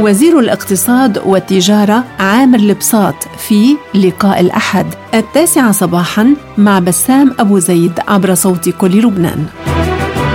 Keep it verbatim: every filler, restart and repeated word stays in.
وزير الاقتصاد والتجارة عامر البساط في لقاء الأحد التاسعة صباحا مع بسام أبو زيد عبر صوت كل لبنان.